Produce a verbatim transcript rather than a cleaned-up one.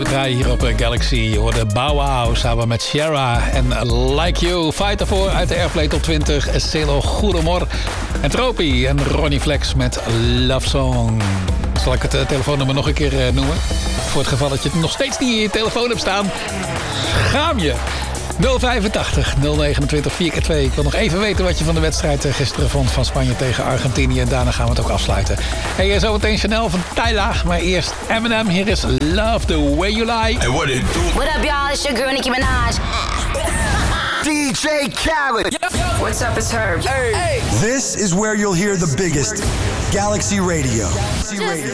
We draaien hier op Galaxy. Je hoorde Bow Wow samen met Ciara en Like You. Fight ervoor uit de Airplay Top twintig. Celo Goedemorgen. En Tropie en Ronnie Flex met Love Song. Zal ik het uh, telefoonnummer nog een keer uh, noemen? Voor het geval dat je het nog steeds niet in je telefoon hebt staan. Schaam je. nul vijfentachtig nul negenentwintig vier keer twee. Ik wil nog even weten wat je van de wedstrijd gisteren vond van Spanje tegen Argentinië. En daarna gaan we het ook afsluiten. Hey, zometeen Chanel van Tyla. Maar eerst Eminem. Hier is Love the Way You Lie. Hey, what it do? What up, y'all? It's your girl Nicki Minaj. D J Khaled. What's up? It's Herb. Hey. This is where you'll hear the biggest Galaxy Radio. Galaxy Radio.